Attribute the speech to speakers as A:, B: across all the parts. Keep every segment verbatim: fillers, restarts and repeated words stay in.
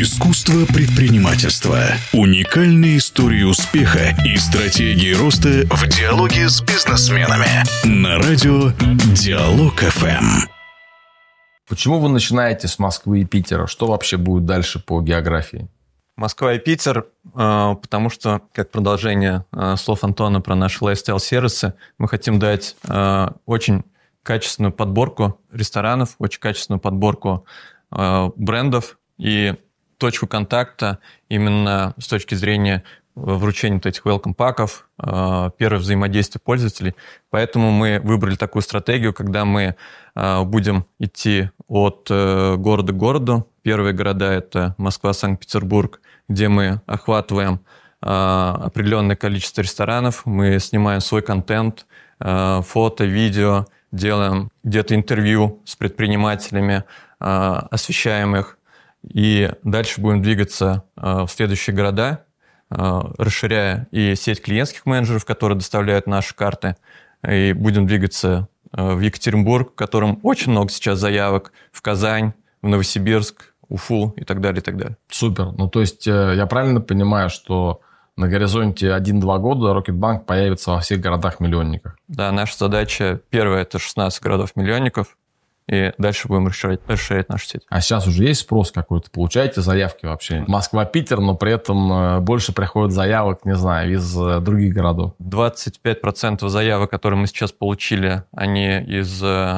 A: Искусство предпринимательства. Уникальные истории успеха и стратегии роста в диалоге с бизнесменами. На радио Диалог эф эм.
B: Почему вы начинаете с Москвы и Питера? Что вообще будет дальше по географии?
C: Москва и Питер, потому что, как продолжение слов Антона про наши лайфстайл-сервисы, мы хотим дать очень качественную подборку ресторанов, очень качественную подборку брендов и точку контакта именно с точки зрения вручения вот этих welcome-паков, первое взаимодействие пользователей. Поэтому мы выбрали такую стратегию, когда мы будем идти от города к городу. Первые города – это Москва, Санкт-Петербург, где мы охватываем определенное количество ресторанов, мы снимаем свой контент, фото, видео, делаем где-то интервью с предпринимателями, освещаем их, и дальше будем двигаться в следующие города, расширяя и сеть клиентских менеджеров, которые доставляют наши карты, и будем двигаться в Екатеринбург, в котором очень много сейчас заявок, в Казань, в Новосибирск, Уфу и так далее, и так далее.
B: Супер. Ну, то есть я правильно понимаю, что на горизонте один-два года Рокетбанк появится во всех городах-миллионниках?
C: Да, наша задача первая – это шестнадцать городов-миллионников, и дальше будем расширять, расширять нашу сеть.
B: А сейчас уже есть спрос какой-то? Получаете заявки вообще? Москва-Питер, но при этом больше приходит заявок, не знаю, из других городов.
C: двадцать пять процентов заявок, которые мы сейчас получили, они из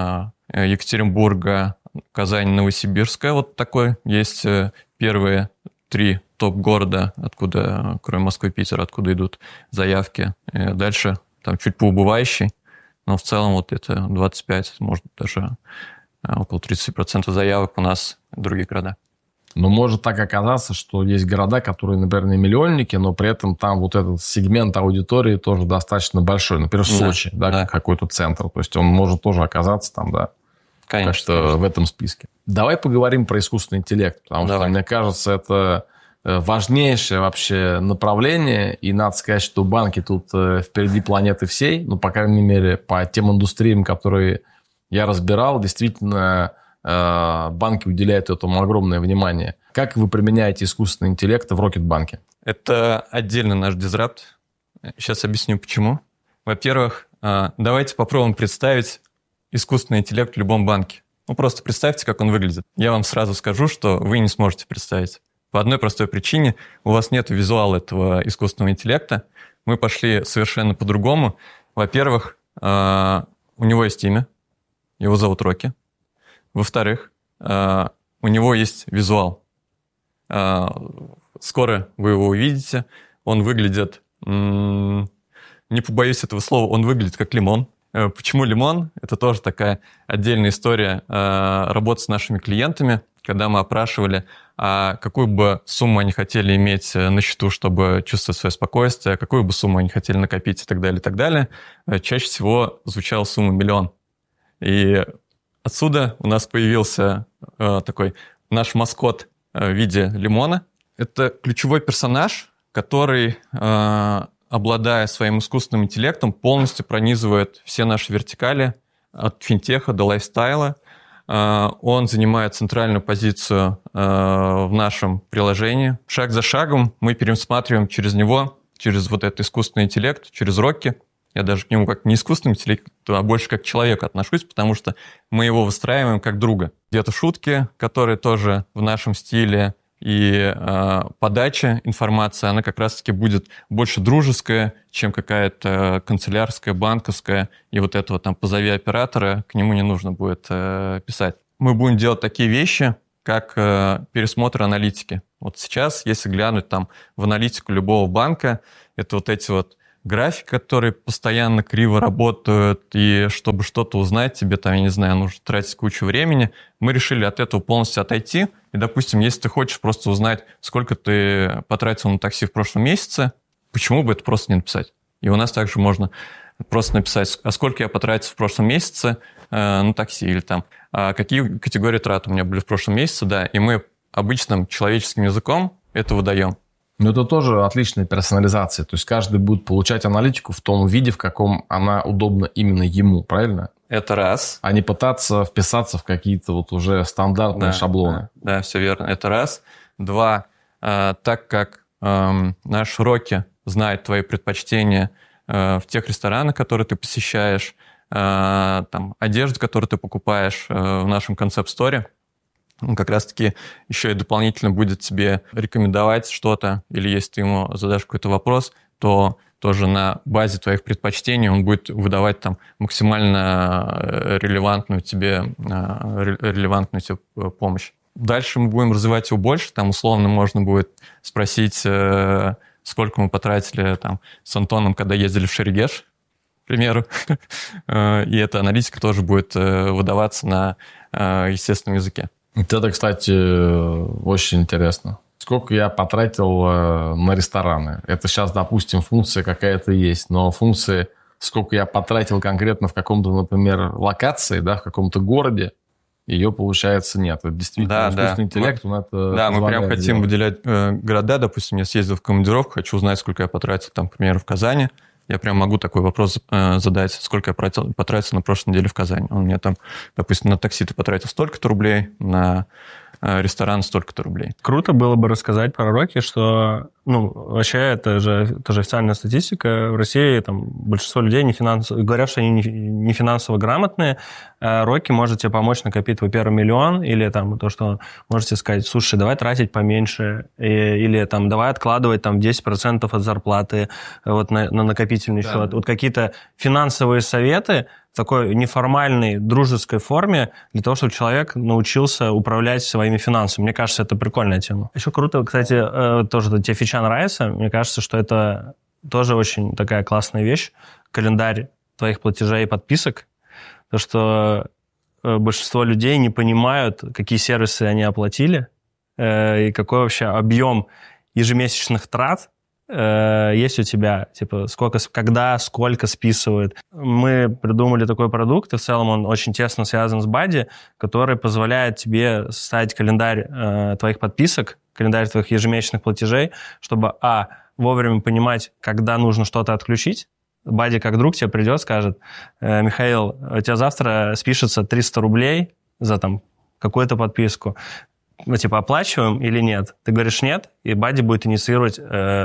C: Екатеринбурга, Казани, Новосибирска. Вот такой. Есть первые три топ-города, откуда, кроме Москвы и Питера, откуда идут заявки. И дальше там чуть поубывающий, но в целом вот это двадцать пять, может даже около тридцать процентов заявок у нас в других городах.
B: Но может так оказаться, что есть города, которые, например, не миллионники, но при этом там вот этот сегмент аудитории тоже достаточно большой. Например, Сочи, да, да, да. Какой-то центр. То есть он может тоже оказаться там, да.
C: Конечно.
B: Так что конечно. В этом списке. Давай поговорим про искусственный интеллект, потому Давай. что, мне кажется, это важнейшее вообще направление, и надо сказать, что банки тут впереди планеты всей, ну, по крайней мере, по тем индустриям, которые я разбирал, действительно, банки уделяют этому огромное внимание. Как вы применяете искусственный интеллект в Рокетбанке?
C: Это отдельно наш дизрапт. Сейчас объясню, почему. Во-первых, давайте попробуем представить искусственный интеллект в любом банке. Ну, просто представьте, как он выглядит. Я вам сразу скажу, что вы не сможете представить. По одной простой причине. У вас нет визуала этого искусственного интеллекта. Мы пошли совершенно по-другому. Во-первых, у него есть имя. Его зовут Рокки. Во-вторых, у него есть визуал. Скоро вы его увидите. Он выглядит, не побоюсь этого слова, он выглядит как лимон. Почему лимон? Это тоже такая отдельная история работы с нашими клиентами, когда мы опрашивали, а какую бы сумму они хотели иметь на счету, чтобы чувствовать свое спокойствие, какую бы сумму они хотели накопить и так далее, и так далее. Чаще всего звучала сумма миллион. И отсюда у нас появился э, такой наш маскот э, в виде лимона. Это ключевой персонаж, который, э, обладая своим искусственным интеллектом, полностью пронизывает все наши вертикали от финтеха до лайфстайла. Э, он занимает центральную позицию э, в нашем приложении. Шаг за шагом мы пересматриваем через него, через вот этот искусственный интеллект, через Рокки. Я даже к нему как не искусственному интеллекту, а больше как к человеку отношусь, потому что мы его выстраиваем как друга. Где-то шутки, которые тоже в нашем стиле, и э, подача информации, она как раз-таки будет больше дружеская, чем какая-то канцелярская, банковская. И вот этого там «позови оператора» к нему не нужно будет э, писать. Мы будем делать такие вещи, как э, пересмотр аналитики. Вот сейчас, если глянуть там в аналитику любого банка, это вот эти вот графики, которые постоянно криво работают, и чтобы что-то узнать, тебе там, я не знаю, нужно тратить кучу времени. Мы решили от этого полностью отойти. И, допустим, если ты хочешь просто узнать, сколько ты потратил на такси в прошлом месяце, почему бы это просто не написать? И у нас также можно просто написать, а сколько я потратил в прошлом месяце э, на такси, или там, а какие категории трат у меня были в прошлом месяце, да, и мы обычным человеческим языком это выдаем.
B: Но это тоже отличная персонализация. То есть каждый будет получать аналитику в том виде, в каком она удобна именно ему, правильно?
C: Это раз.
B: А не пытаться вписаться в какие-то вот уже стандартные
C: да,
B: шаблоны.
C: Да, да, все верно. Это раз. Два, так как наш Роки знает твои предпочтения в тех ресторанах, которые ты посещаешь, там, одежду, которую ты покупаешь в нашем концепт-сторе, он как раз-таки еще и дополнительно будет тебе рекомендовать что-то, или если ты ему задашь какой-то вопрос, то тоже на базе твоих предпочтений он будет выдавать там максимально релевантную тебе, релевантную тебе помощь. Дальше мы будем развивать его больше, там условно можно будет спросить, сколько мы потратили там с Антоном, когда ездили в Шерегеш, к примеру, и эта аналитика тоже будет выдаваться на естественном языке.
B: Это, кстати, очень интересно. Сколько я потратил на рестораны? Это сейчас, допустим, функция какая-то есть, но функция, сколько я потратил конкретно в каком-то, например, локации, да, в каком-то городе, ее, получается, нет. Это действительно
C: да,
B: искусственный
C: да.
B: интеллект, он это
C: Да, мы прям хотим
B: делать.
C: выделять э, города. Допустим, я съездил в командировку, хочу узнать, сколько я потратил, там, к примеру, в Казани. Я прям могу такой вопрос э, задать, сколько я потратил, потратил на прошлой неделе в Казани. Он мне там, допустим, на такси ты потратил столько-то рублей, на э, ресторан столько-то рублей.
D: Круто было бы рассказать про Роки, что, ну, вообще это же тоже официальная статистика. В России там большинство людей не финансово, говорят, что они не, не финансово грамотные. Роки может тебе помочь накопить, во-первых, миллион, или там то, что можете сказать, слушай, давай тратить поменьше, или там давай откладывать там десять процентов от зарплаты вот на, на накопительный да. счет. Вот какие-то финансовые советы в такой неформальной, дружеской форме для того, чтобы человек научился управлять своими финансами. Мне кажется, это прикольная тема. Еще круто, кстати, тоже тебе фича нравится. Мне кажется, что это тоже очень такая классная вещь. Календарь твоих платежей и подписок. То, что большинство людей не понимают, какие сервисы они оплатили, и какой вообще объем ежемесячных трат есть у тебя, типа, сколько, когда, сколько списывают. Мы придумали такой продукт, и в целом он очень тесно связан с Buddy, который позволяет тебе составить календарь э, твоих подписок, календарь твоих ежемесячных платежей, чтобы, а, вовремя понимать, когда нужно что-то отключить. Buddy как друг тебе придет, скажет, Михаил, у тебя завтра спишется триста рублей за там какую-то подписку. Мы типа оплачиваем или нет? Ты говоришь нет, и Buddy будет инициировать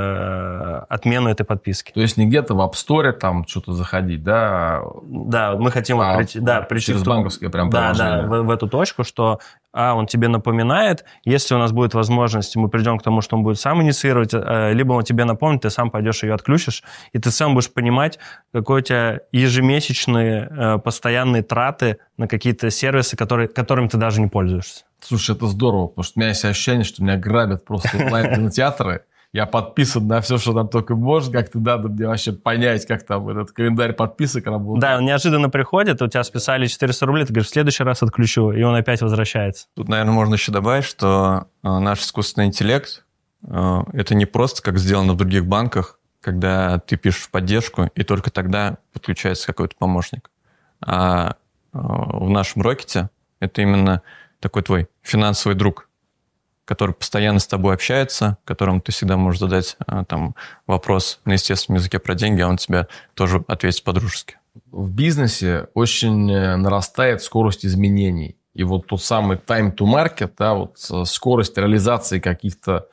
D: э, отмену этой подписки.
B: То есть не где-то в App Store там что-то заходить, да?
D: Да, мы хотим а, прийти, да, прийти
B: через
D: в ту,
B: банковское прям
D: да, да, в, в эту точку, что а, он тебе напоминает, если у нас будет возможность, мы придем к тому, что он будет сам инициировать, э, либо он тебе напомнит, ты сам пойдешь ее отключишь, и ты сам будешь понимать, какой у тебя ежемесячные э, постоянные траты на какие-то сервисы, которые, которыми ты даже не пользуешься.
B: Слушай, это здорово, потому что у меня есть ощущение, что меня грабят просто онлайн-кинотеатры. Я подписан на все, что там только может. Как-то надо мне вообще понять, как там этот календарь подписок работает.
D: Да, он неожиданно приходит, у тебя списали четыреста рублей, ты говоришь, в следующий раз отключу, и он опять возвращается.
C: Тут, наверное, можно еще добавить, что наш искусственный интеллект – это не просто как сделано в других банках, когда ты пишешь в поддержку, и только тогда подключается какой-то помощник. А в нашем Рокете это именно такой твой финансовый друг, который постоянно с тобой общается, которому ты всегда можешь задать там, вопрос на естественном языке про деньги, а он тебе тоже ответит по-дружески.
B: В бизнесе очень нарастает скорость изменений. И вот тот самый time to market, да, вот скорость реализации каких-то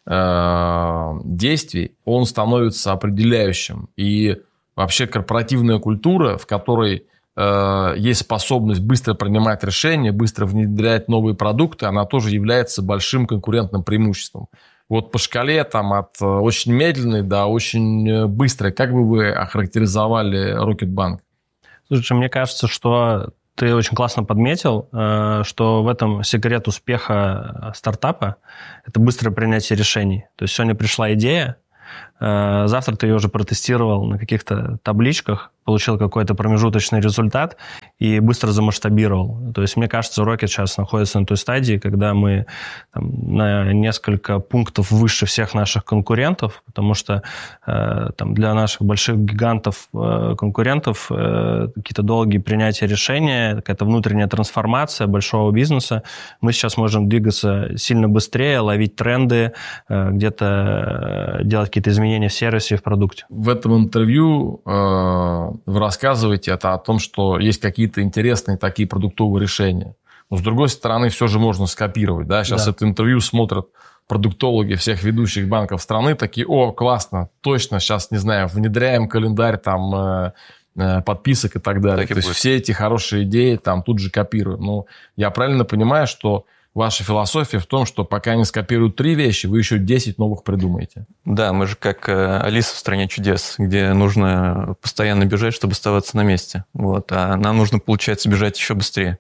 B: э, действий, он становится определяющим. И вообще корпоративная культура, в которой есть способность быстро принимать решения, быстро внедрять новые продукты, она тоже является большим конкурентным преимуществом. Вот по шкале там, от очень медленной до очень быстрой, как бы вы охарактеризовали Рокетбанк?
D: Слушай, мне кажется, что ты очень классно подметил, что в этом секрет успеха стартапа – это быстрое принятие решений. То есть сегодня пришла идея, завтра ты ее уже протестировал на каких-то табличках, получил какой-то промежуточный результат и быстро замасштабировал. То есть, мне кажется, Rocket сейчас находится на той стадии, когда мы там, на несколько пунктов выше всех наших конкурентов, потому что э, там, для наших больших гигантов э, конкурентов э, какие-то долгие принятия решения, какая-то внутренняя трансформация большого бизнеса. Мы сейчас можем двигаться сильно быстрее, ловить тренды, э, где-то делать какие-то изменения в сервисе и в продукте.
B: В этом интервью э, вы рассказываете это о том, что есть какие-то интересные такие продуктовые решения. Но, с другой стороны, все же можно скопировать. Да? Сейчас да. это интервью смотрят продуктологи всех ведущих банков страны такие: о, классно, точно, сейчас, не знаю, внедряем календарь там подписок и так далее. Так То есть будет. Все эти хорошие идеи там тут же копируем. Ну, я правильно понимаю, что ваша философия в том, что пока не скопируют три вещи, вы еще десять новых придумаете.
C: Да, мы же как Алиса в «Стране чудес», где нужно постоянно бежать, чтобы оставаться на месте. Вот. А нам нужно, получается, бежать еще быстрее.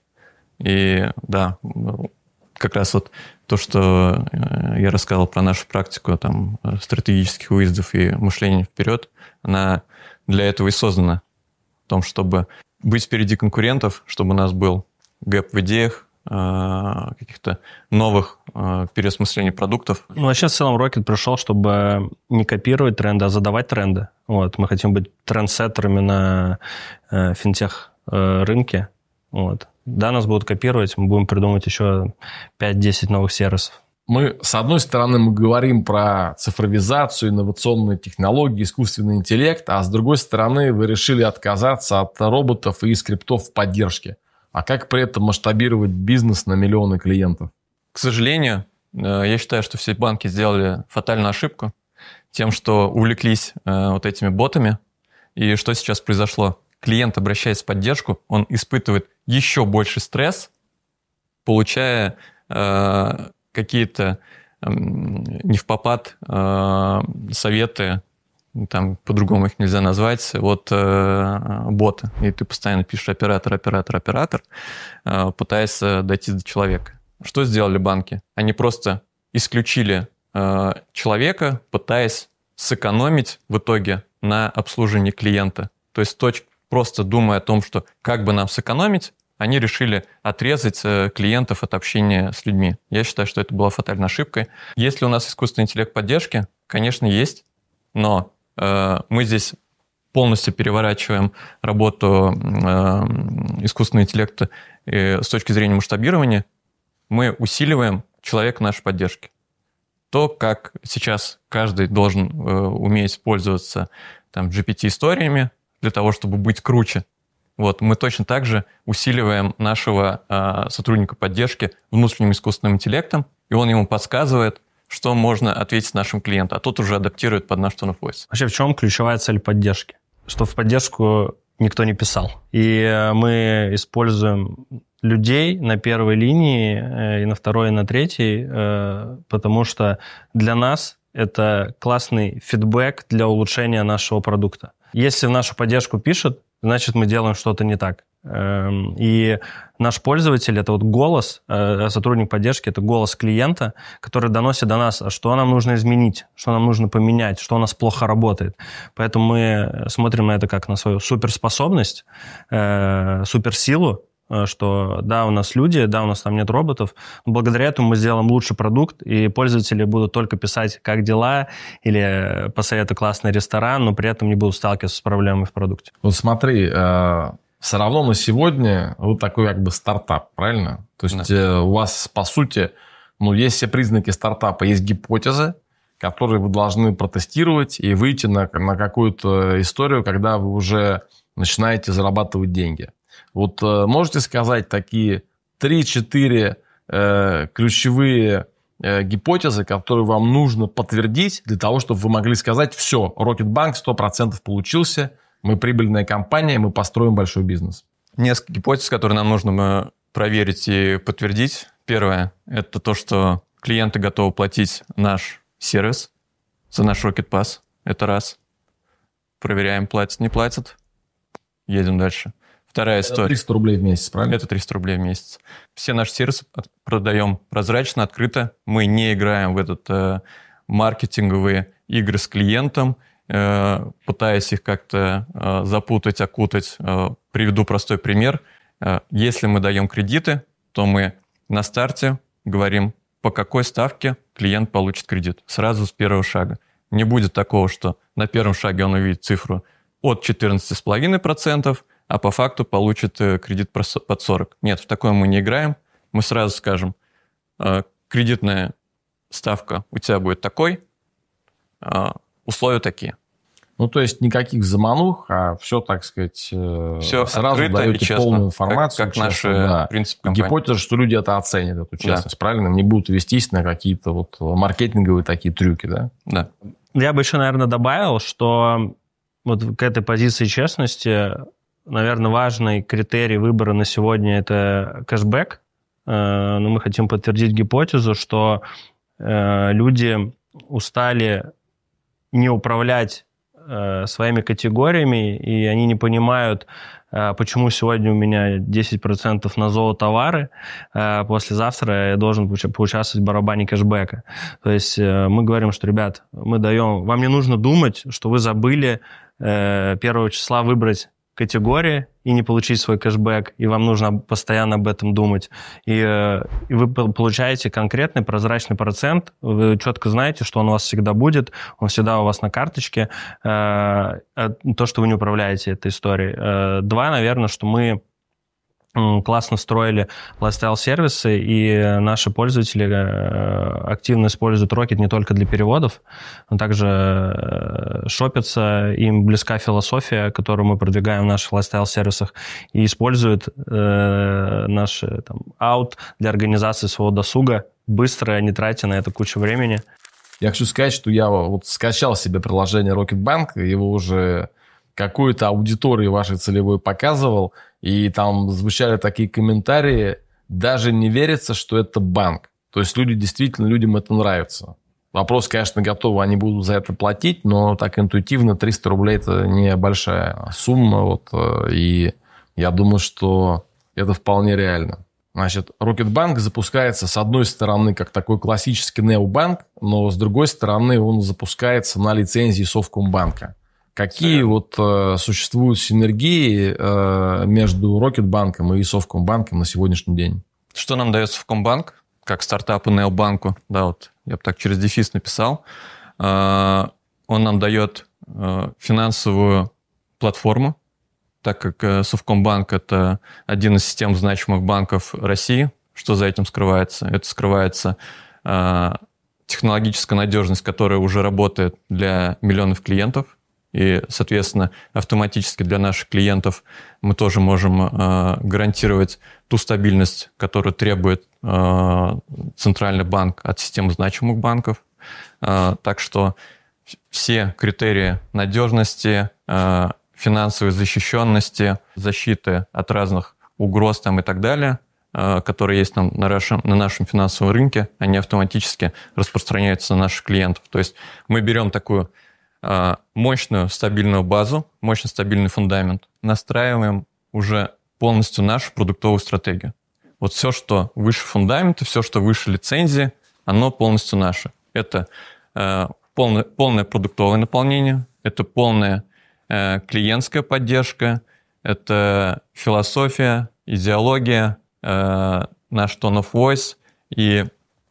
C: И да, как раз вот то, что я рассказывал про нашу практику там, стратегических выездов и мышления вперед, она для этого и создана. В том, чтобы быть впереди конкурентов, чтобы у нас был гэп в идеях, каких-то новых переосмыслений продуктов.
D: Ну, вообще, в целом, Rocket пришел, чтобы не копировать тренды, а задавать тренды. Вот. Мы хотим быть трендсеттерами на э, финтех-рынке. Вот. Да, нас будут копировать, мы будем придумывать еще пять-десять новых сервисов.
B: Мы, с одной стороны, мы говорим про цифровизацию, инновационные технологии, искусственный интеллект, а с другой стороны, вы решили отказаться от роботов и скриптов в поддержке. А как при этом масштабировать бизнес на миллионы клиентов?
C: К сожалению, я считаю, что все банки сделали фатальную ошибку тем, что увлеклись вот этими ботами. И что сейчас произошло? Клиент, обращаясь в поддержку, он испытывает еще больше стресс, получая э, какие-то э, невпопад э, советы, там по-другому их нельзя назвать, от э, бота. И ты постоянно пишешь оператор, оператор, оператор, э, пытаясь дойти до человека. Что сделали банки? Они просто исключили э, человека, пытаясь сэкономить в итоге на обслуживании клиента. То есть точка просто думая о том, что как бы нам сэкономить, они решили отрезать клиентов от общения с людьми. Я считаю, что это была фатальной ошибкой. Есть ли у нас искусственный интеллект поддержки? Конечно, есть, но э, мы здесь полностью переворачиваем работу э, искусственного интеллекта э, с точки зрения масштабирования. Мы усиливаем человека нашей поддержки. То, как сейчас каждый должен э, уметь пользоваться там, джи пи ти-историями, для того, чтобы быть круче. Вот, мы точно так же усиливаем нашего э, сотрудника поддержки внутренним искусственным интеллектом, и он ему подсказывает, что можно ответить нашим клиентам, а тот уже адаптирует под наш tone of voice.
D: Вообще, в чем ключевая цель поддержки? Что в поддержку никто не писал. И мы используем людей на первой линии, и на второй, и на третьей, э, потому что для нас это классный фидбэк для улучшения нашего продукта. Если в нашу поддержку пишут, значит, мы делаем что-то не так. И наш пользователь – это вот голос, сотрудник поддержки – это голос клиента, который доносит до нас, что нам нужно изменить, что нам нужно поменять, что у нас плохо работает. Поэтому мы смотрим на это как на свою суперспособность, суперсилу, что да, у нас люди, да, у нас там нет роботов, но благодаря этому мы сделаем лучший продукт, и пользователи будут только писать, как дела, или посоветуй классный ресторан, но при этом не будут сталкиваться с проблемами в продукте.
B: Вот смотри, э, все равно на сегодня вы такой как бы стартап, правильно? То есть да. э, у вас, по сути, ну, есть все признаки стартапа, есть гипотезы, которые вы должны протестировать и выйти на, на какую-то историю, когда вы уже начинаете зарабатывать деньги. Вот э, можете сказать такие три-четыре э, ключевые э, гипотезы, которые вам нужно подтвердить для того, чтобы вы могли сказать: все, Рокетбанк сто процентов получился, мы прибыльная компания, мы построим большой бизнес.
C: Несколько гипотез, которые нам нужно проверить и подтвердить. Первое – это то, что клиенты готовы платить наш сервис за наш RocketPass. Это раз. Проверяем, платят, не платят. Едем дальше. Вторая история.
B: Это триста рублей в месяц, правильно?
C: Это триста рублей в месяц. Все наши сервисы продаем прозрачно, открыто. Мы не играем в этот э, маркетинговые игры с клиентом, э, пытаясь их как-то э, запутать, окутать. Э, приведу простой пример. Э, если мы даем кредиты, то мы на старте говорим, по какой ставке клиент получит кредит. Сразу с первого шага. Не будет такого, что на первом шаге он увидит цифру от четырнадцати целых пять десятых процента, а по факту получит кредит под сорок процентов. Нет, в такое мы не играем. Мы сразу скажем, кредитная ставка у тебя будет такой, условия такие.
B: Ну, то есть никаких заманух, а все, так сказать,
C: все
B: сразу даете полную информацию.
C: Как, как наши да. принципы компании.
B: Гипотеза, что люди это оценят, эту честность, да. правильно? Не будут вестись на какие-то вот маркетинговые такие трюки, да?
C: Да.
D: Я бы еще, наверное, добавил, что вот к этой позиции честности, наверное, важный критерий выбора на сегодня – это кэшбэк. Но мы хотим подтвердить гипотезу, что люди устали не управлять своими категориями, и они не понимают, почему сегодня у меня десять процентов на зоотовары, а послезавтра я должен поучаствовать в барабане кэшбэка. То есть мы говорим, что, ребят, мы даем... Вам не нужно думать, что вы забыли первого числа выбрать категории и не получить свой кэшбэк, и вам нужно постоянно об этом думать. И, и вы получаете конкретный прозрачный процент, вы четко знаете, что он у вас всегда будет, он всегда у вас на карточке, то, что вы не управляете этой историей. Два, наверное, что мы классно встроили лайфстайл-сервисы, и наши пользователи активно используют Rocket не только для переводов, но также шопятся, им близка философия, которую мы продвигаем в наших лайфстайл-сервисах, и используют э, наш там, аут для организации своего досуга, быстро, не тратя на это кучу времени.
B: Я хочу сказать, что я вот скачал себе приложение Рокетбанк, его уже какой-то аудитории вашей целевой показывал, и там звучали такие комментарии, даже не верится, что это банк. То есть люди действительно, людям это нравится. Вопрос, конечно, готовы, они будут за это платить, но так интуитивно триста рублей – это небольшая сумма. Вот, и я думаю, что это вполне реально. Значит, Рокетбанк запускается, с одной стороны, как такой классический необанк, но с другой стороны, он запускается на лицензии Совкомбанка. Какие Все. вот э, существуют синергии э, между Рокетбанком и Совкомбанком на сегодняшний день?
C: Что нам дает Совкомбанк, как стартапу необанку? Да, вот я бы так через дефис написал. Э, он нам дает э, финансовую платформу, так как э, Совкомбанк – это один из систем значимых банков России. Что за этим скрывается? Это скрывается э, технологическая надежность, которая уже работает для миллионов клиентов. И, соответственно, автоматически для наших клиентов мы тоже можем э, гарантировать ту стабильность, которую требует э, Центральный банк от системы значимых банков. Э, так что все критерии надежности, э, финансовой защищенности, защиты от разных угроз там, и так далее, э, которые есть там на нашем, на нашем финансовом рынке, они автоматически распространяются на наших клиентов. То есть мы берем такую мощную стабильную базу, мощный стабильный фундамент, настраиваем уже полностью нашу продуктовую стратегию. Вот все, что выше фундамента, все, что выше лицензии, оно полностью наше. Это э, полное, полное продуктовое наполнение, это полная э, клиентская поддержка, это философия, идеология, э, наш tone of voice и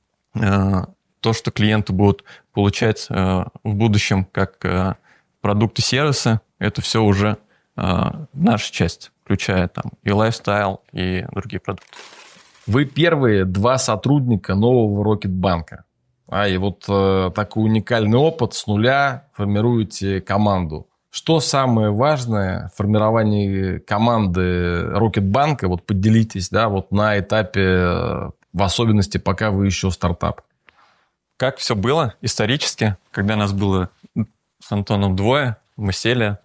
C: э, то, что клиенты будут получать э, в будущем как э, продукты, сервисы, это все уже э, наша часть, включая там и лайфстайл, и другие продукты.
B: Вы первые два сотрудника нового Рокетбанка. А, и вот э, такой уникальный опыт с нуля формируете команду. Что самое важное в формировании команды Рокетбанка? Вот поделитесь, да, вот на этапе, э, в особенности, пока вы еще стартап.
C: Как все было исторически, когда нас было с Антоном двое, мы сели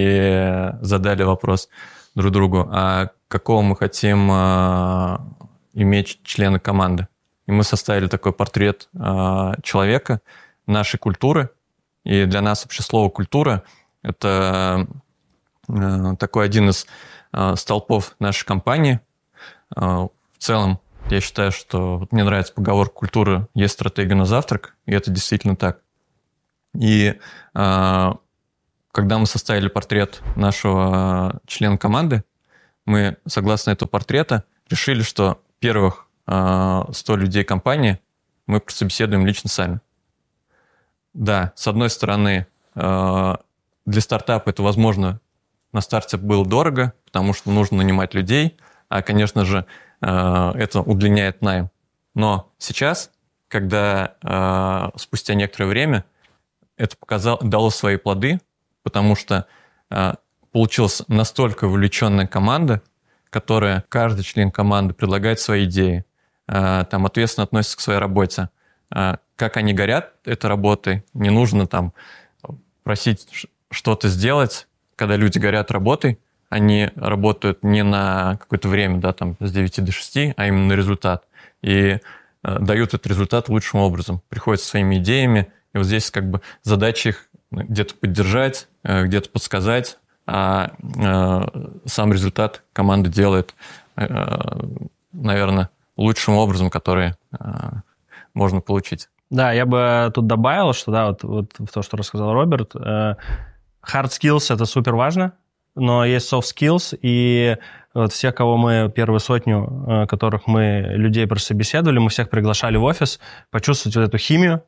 C: и задали вопрос друг другу, а какого мы хотим а, иметь члена команды. И мы составили такой портрет а, человека, нашей культуры. И для нас вообще слово «культура» — это а, такой один из а, столпов нашей компании. А, в целом, я считаю, что вот мне нравится поговорка «культура есть стратегия на завтрак», и это действительно так. И э, когда мы составили портрет нашего члена команды, мы, согласно этого портрета, решили, что первых э, сто людей компании мы прособеседуем лично сами. Да, с одной стороны, э, для стартапа это, возможно, на старте было дорого, потому что нужно нанимать людей, а, конечно же, это удлиняет найм. Но сейчас, когда э, спустя некоторое время это показало, дало свои плоды, потому что э, получилась настолько вовлеченная команда, которая, каждый член команды предлагает свои идеи, э, там ответственно относится к своей работе. Э, как они горят этой работой, не нужно там просить что-то сделать, когда люди горят работой, они работают не на какое-то время, да, там, с девяти до шести, а именно на результат. И э, дают этот результат лучшим образом. Приходят со своими идеями, и вот здесь как бы задача их где-то поддержать, э, где-то подсказать, а э, сам результат команда делает, э, наверное, лучшим образом, который э, можно получить.
D: Да, я бы тут добавил, что да, вот, вот в то, что рассказал Роберт, э, hard skills – это супер важно, но есть soft skills, и вот все, кого мы, первую сотню, которых мы, людей прособеседовали, мы всех приглашали в офис, почувствовать вот эту химию,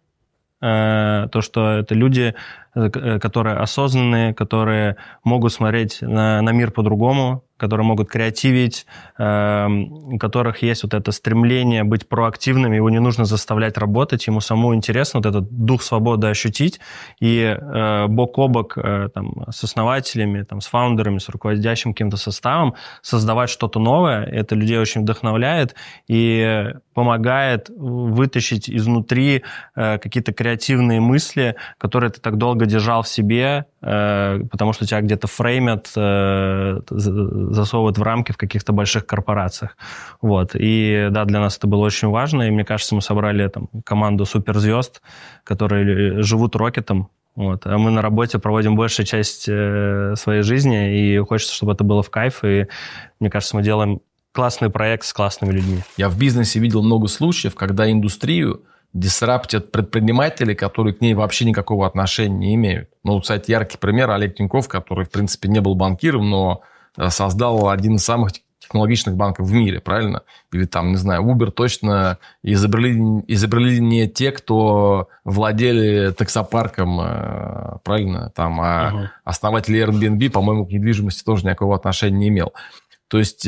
D: то, что это люди, которые осознанные, которые могут смотреть на, на мир по-другому, которые могут креативить, э, у которых есть вот это стремление быть проактивными, его не нужно заставлять работать, ему самому интересно вот этот дух свободы ощутить, и э, бок о бок э, там, с основателями, там, с фаундерами, с руководящим каким-то составом создавать что-то новое, это людей очень вдохновляет и помогает вытащить изнутри э, какие-то креативные мысли, которые ты так долго держал в себе, э, потому что тебя где-то фреймят, э, засовывают в рамки в каких-то больших корпорациях. Вот. И да, для нас это было очень важно, и мне кажется, мы собрали там команду суперзвезд, которые живут рокетом, вот. А мы на работе проводим большую часть э, своей жизни, и хочется, чтобы это было в кайф, и мне кажется, мы делаем классный проект с классными людьми.
B: Я в бизнесе видел много случаев, когда индустрию дисраптят предприниматели, которые к ней вообще никакого отношения не имеют. Ну, кстати, яркий пример Олег Тиньков, который, в принципе, не был банкиром, но создал один из самых технологичных банков в мире, правильно? Или там, не знаю, Uber точно изобрели, изобрели не те, кто владели таксопарком, правильно? Там, а uh-huh. основатель Airbnb, по-моему, к недвижимости тоже никакого отношения не имел. То есть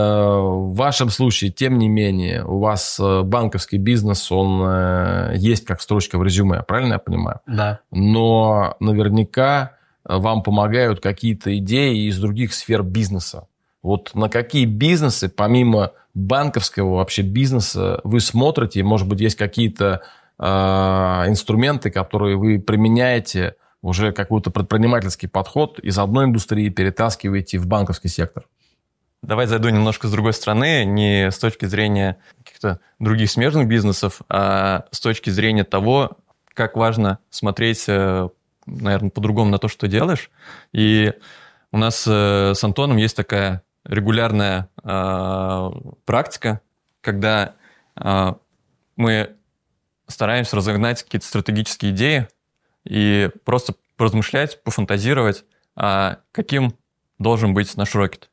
B: в вашем случае, тем не менее, у вас банковский бизнес, он есть как строчка в резюме, правильно я понимаю?
D: Да.
B: Но наверняка вам помогают какие-то идеи из других сфер бизнеса. Вот на какие бизнесы, помимо банковского вообще бизнеса, вы смотрите? Может быть, есть какие-то э, инструменты, которые вы применяете, уже какой-то предпринимательский подход из одной индустрии перетаскиваете в банковский сектор?
C: Давай зайду немножко с другой стороны, не с точки зрения каких-то других смежных бизнесов, а с точки зрения того, как важно смотреть, наверное, по-другому на то, что делаешь. И у нас с Антоном есть такая регулярная э, практика, когда э, мы стараемся разогнать какие-то стратегические идеи и просто поразмышлять, пофантазировать, а каким должен быть наш рокет.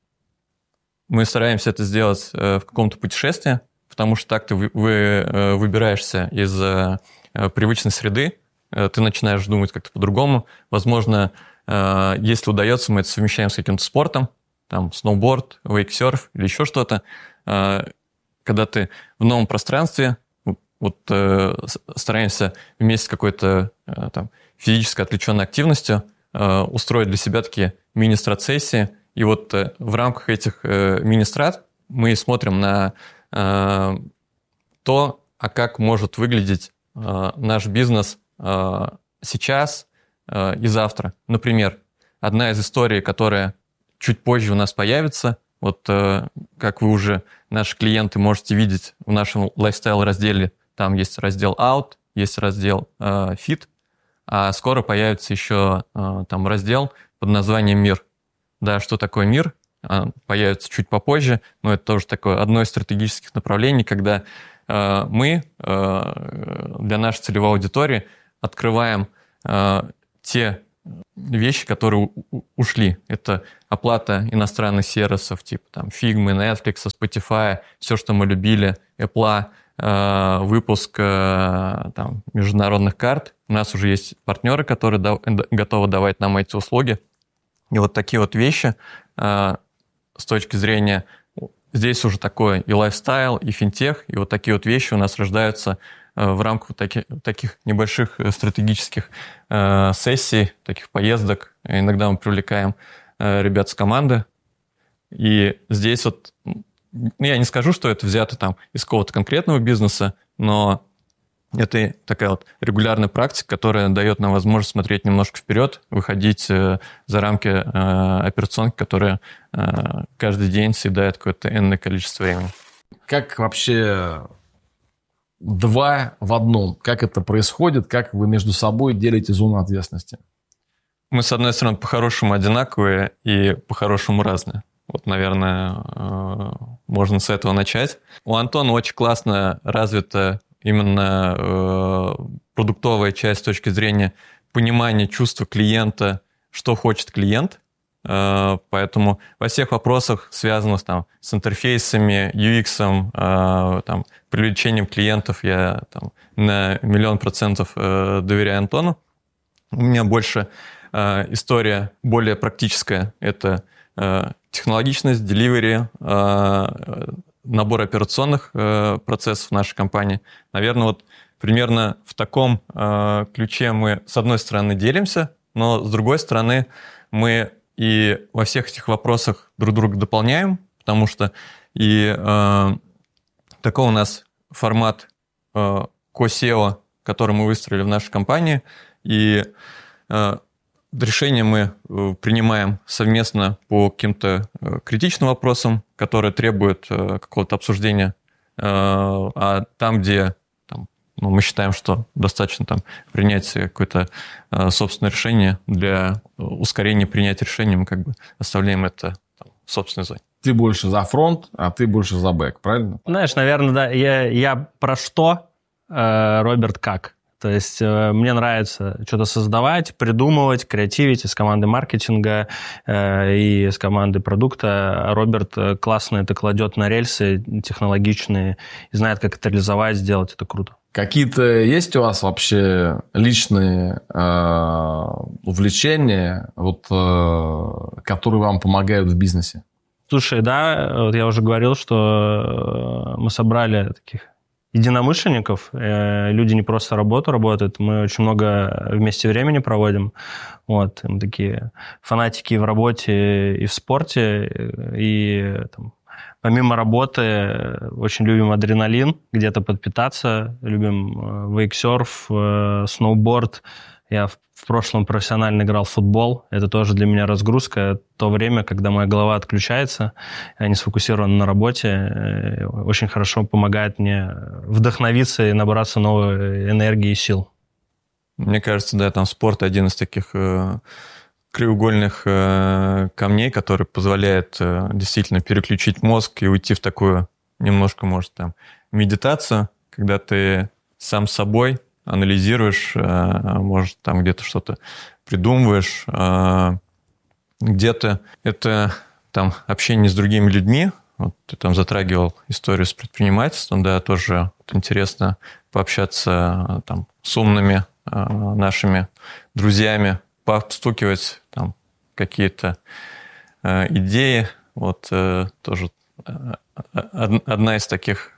C: Мы стараемся это сделать э, в каком-то путешествии, потому что так ты вы, вы, э, выбираешься из э, привычной среды, э, ты начинаешь думать как-то по-другому. Возможно, э, если удается, мы это совмещаем с каким-то спортом, там, сноуборд, вейксерф или еще что-то. Э, когда ты в новом пространстве, вот э, стараемся вместе с какой-то э, там, физической отвлеченной активностью э, устроить для себя такие мини-страт-сессии. И вот э, в рамках этих э, мини-страт мы смотрим на э, то, а как может выглядеть э, наш бизнес э, сейчас э, и завтра. Например, одна из историй, которая чуть позже у нас появится, вот э, как вы уже, наши клиенты, можете видеть в нашем лайфстайл-разделе, там есть раздел Out, есть раздел э, Fit, а скоро появится еще э, там раздел под названием Мир. Да, что такое мир, появится чуть попозже, но это тоже такое одно из стратегических направлений, когда э, мы э, для нашей целевой аудитории открываем э, те вещи, которые у- ушли. Это оплата иностранных сервисов, типа там Figma, Netflix, Spotify, все, что мы любили, Apple, э, выпуск э, там, международных карт. У нас уже есть партнеры, которые да, готовы давать нам эти услуги. И вот такие вот вещи э, с точки зрения... Здесь уже такое и лайфстайл, и финтех, и вот такие вот вещи у нас рождаются э, в рамках таких, таких небольших стратегических э, сессий, таких поездок, иногда мы привлекаем э, ребят с команды. И здесь вот, ну, я не скажу, что это взято там из какого-то конкретного бизнеса, но это такая вот регулярная практика, которая дает нам возможность смотреть немножко вперед, выходить э, за рамки э, операционки, которая э, каждый день съедает какое-то энное количество времени.
B: Как вообще два в одном? Как это происходит? Как вы между собой делите зону ответственности?
C: Мы, с одной стороны, по-хорошему одинаковые и по-хорошему разные. Вот, наверное, э, можно с этого начать. У Антона очень классно развита именно э, продуктовая часть с точки зрения понимания чувства клиента, что хочет клиент. Э, поэтому во всех вопросах, связанных там, с интерфейсами, ю экс, э, там, привлечением клиентов, я там, на миллион процентов э, доверяю Антону. У меня больше э, история более практическая. Это э, технологичность, деливери, э, набор операционных э, процессов в нашей компании. Наверное, вот примерно в таком э, ключе мы, с одной стороны, делимся, но с другой стороны, мы и во всех этих вопросах друг друга дополняем, потому что и э, такой у нас формат э, ко-сео, который мы выстроили в нашей компании, и э, решения мы принимаем совместно по каким-то критичным вопросам, которые требуют какого-то обсуждения. А там, где там, ну, мы считаем, что достаточно там, принять какое-то собственное решение, для ускорения принятия решения мы как бы оставляем это там, в собственной зоне.
B: Ты больше за фронт, а ты больше за бэк, правильно?
D: Знаешь, наверное, да. Я, я про что, э, Роберт как. То есть э, мне нравится что-то создавать, придумывать, креативить из команды маркетинга э, и из команды продукта. А Роберт классно это кладет на рельсы технологичные и знает, как это реализовать, сделать. Это круто.
B: Какие-то есть у вас вообще личные э, увлечения, вот, э, которые вам помогают в бизнесе?
D: Слушай, да, вот я уже говорил, что мы собрали таких единомышленников. Люди не просто работу работают, мы очень много вместе времени проводим. Вот, мы такие фанатики и в работе, и в спорте. И там, помимо работы очень любим адреналин, где-то подпитаться. Любим вейксерф, сноуборд. Я в прошлом профессионально играл в футбол. Это тоже для меня разгрузка. То время, когда моя голова отключается, я не сфокусирован на работе, очень хорошо помогает мне вдохновиться и набраться новой энергии и сил.
C: Мне кажется, да, там спорт один из таких э, краеугольных э, камней, который позволяет э, действительно переключить мозг и уйти в такую немножко, может, там, медитацию, когда ты сам с собой анализируешь, может, там где-то что-то придумываешь, где-то это там общение с другими людьми. Вот ты там затрагивал историю с предпринимательством, да, тоже вот интересно пообщаться там с умными нашими друзьями, постукивать там какие-то идеи. Вот тоже одна из таких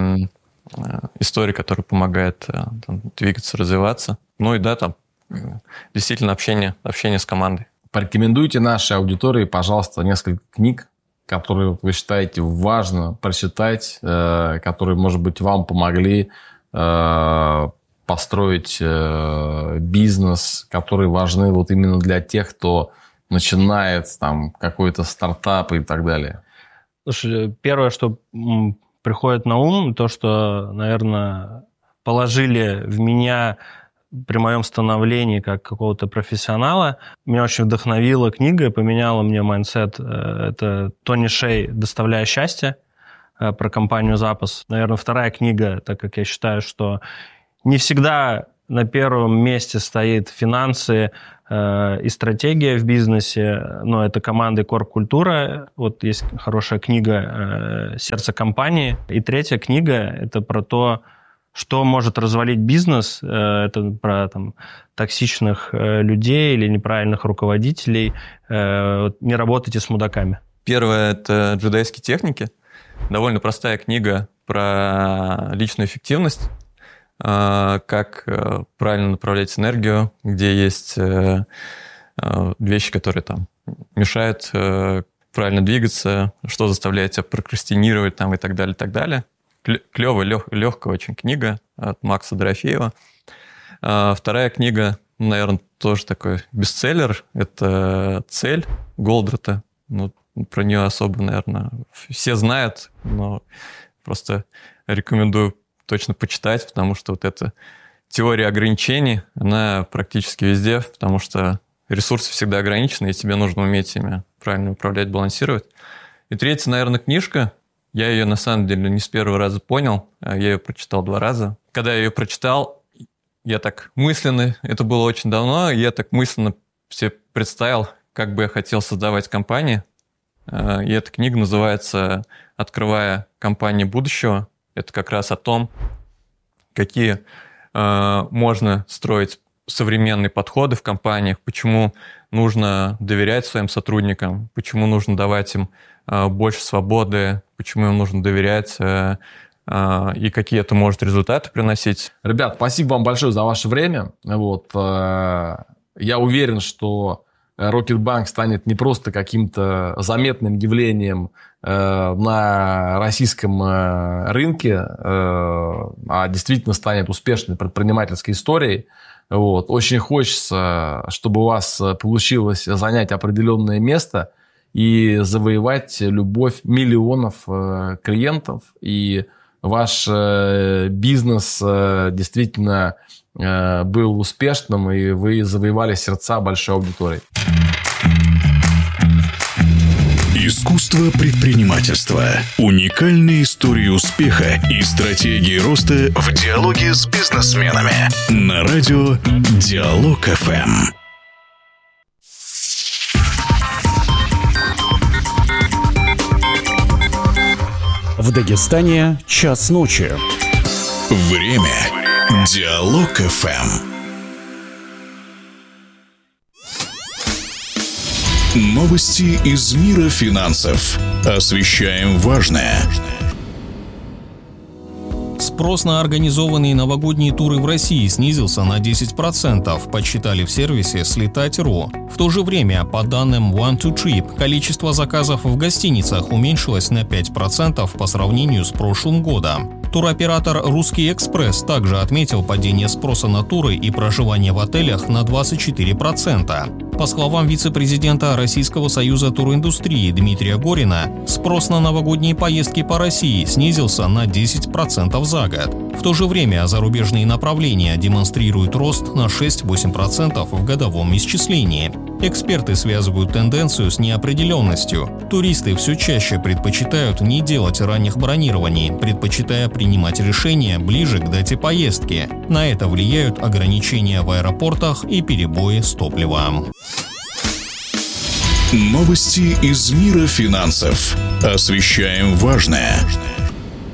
C: история, которая помогает там, двигаться, развиваться. Ну и да, там действительно общение, общение с командой.
B: Порекомендуйте нашей аудитории, пожалуйста, несколько книг, которые вы считаете важно прочитать, э, которые, может быть, вам помогли э, построить э, бизнес, которые важны вот именно для тех, кто начинает там какой-то стартап и так далее.
D: Слушай, первое, что приходит на ум, то, что, наверное, положили в меня при моем становлении как какого-то профессионала. Меня очень вдохновила книга, поменяла мне майндсет. Это Тони Шей «Доставляя счастье», про компанию «Запас». Наверное, вторая книга, так как я считаю, что не всегда на первом месте стоит финансы э, и стратегия в бизнесе, но это команда и корп-культура. Вот есть хорошая книга э, «Сердце компании». И третья книга – это про то, что может развалить бизнес. Э, это про там, токсичных э, людей или неправильных руководителей. Э, вот, не работайте с мудаками.
C: Первое – это «Джедайские техники». Довольно простая книга про личную эффективность. как правильно направлять энергию, где есть вещи, которые там мешают правильно двигаться, что заставляет тебя прокрастинировать там, и так далее, и так далее. Клевая, лег, легкая очень книга от Макса Дорофеева. Вторая книга, наверное, тоже такой бестселлер. Это «Цель» Голдрата. Ну, про нее особо, наверное, все знают, но просто рекомендую точно почитать, потому что вот эта теория ограничений, она практически везде, потому что ресурсы всегда ограничены, и тебе нужно уметь ими правильно управлять, балансировать. И третья, наверное, книжка. Я ее, на самом деле, не с первого раза понял, я ее прочитал два раза. Когда я ее прочитал, я так мысленно, это было очень давно, я так мысленно себе представил, как бы я хотел создавать компании. И эта книга называется «Открывая компании будущего». Это как раз о том, какие э, можно строить современные подходы в компаниях, почему нужно доверять своим сотрудникам, почему нужно давать им э, больше свободы, почему им нужно доверять э, э, и какие это может результаты приносить.
B: Ребят, спасибо вам большое за ваше время. Вот, э, я уверен, что Рокетбанк станет не просто каким-то заметным явлением э, на российском э, рынке, э, а действительно станет успешной предпринимательской историей. Вот. Очень хочется, чтобы у вас получилось занять определенное место и завоевать любовь миллионов э, клиентов. И ваш э, бизнес э, действительно э, был успешным, и вы завоевали сердца большой аудитории.
A: Искусство предпринимательства. Уникальные истории успеха и стратегии роста в диалоге с бизнесменами. На радио Диалог эф эм.
E: В Дагестане час ночи.
A: Время. Диалог эф эм. Новости из мира финансов. Освещаем важное.
F: Спрос на организованные новогодние туры в России снизился на десять процентов, подсчитали в сервисе слетать точка ру. В то же время, по данным One to Trip, количество заказов в гостиницах уменьшилось на пять процентов по сравнению с прошлым годом. Туроператор «Русский экспресс» также отметил падение спроса на туры и проживание в отелях на двадцать четыре процента. По словам вице-президента Российского союза туриндустрии Дмитрия Горина, спрос на новогодние поездки по России снизился на десять процентов за год. В то же время зарубежные направления демонстрируют рост на шесть-восемь процентов в годовом исчислении. Эксперты связывают тенденцию с неопределенностью. Туристы все чаще предпочитают не делать ранних бронирований, предпочитая принимать решения ближе к дате поездки. На это влияют ограничения в аэропортах и перебои с топливом.
A: Новости из мира финансов. Освещаем важное.